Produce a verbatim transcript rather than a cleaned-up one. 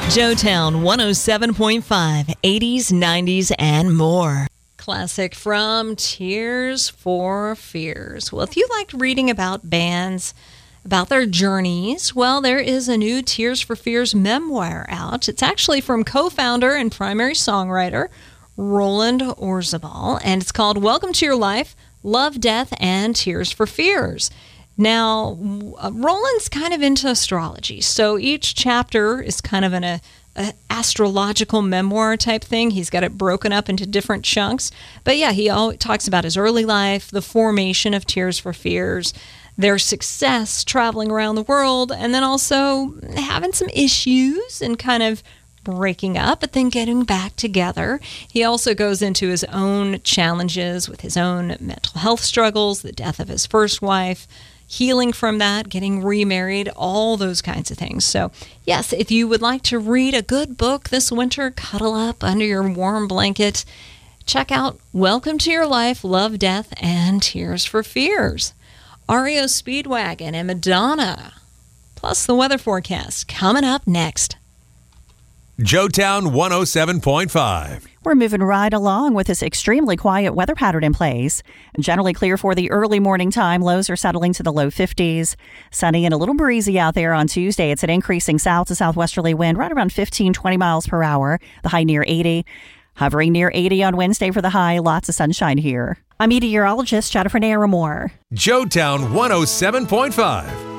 Joetown one oh seven point five, eighties, nineties, and more. Classic from Tears for Fears. Well, if you liked reading about bands, about their journeys, well, there is a new Tears for Fears memoir out. It's actually from co-founder and primary songwriter Roland Orzabal, and it's called Welcome to Your Life, Love, Death, and Tears for Fears. Now, uh, Roland's kind of into astrology, so each chapter is kind of an a, a astrological memoir type thing. He's got it broken up into different chunks. But yeah, he all, talks about his early life, the formation of Tears for Fears, their success traveling around the world, and then also having some issues and kind of breaking up, but then getting back together. He also goes into his own challenges with his own mental health struggles, the death of his first wife, healing from that, getting remarried, all those kinds of things. So, yes, if you would like to read a good book this winter, cuddle up under your warm blanket, check out Welcome to Your Life, Love, Death, and Tears for Fears. R E O Speedwagon and Madonna, plus the weather forecast coming up next. Joetown one oh seven point five. We're moving right along with this extremely quiet weather pattern in place. Generally clear for the early morning time. Lows are settling to the low fifties. Sunny and a little breezy out there on Tuesday. It's an increasing south to southwesterly wind right around fifteen, twenty miles per hour. The high near eighty. Hovering near eighty on Wednesday for the high. Lots of sunshine here. I'm meteorologist Jennifer Naramore. Joetown one oh seven point five.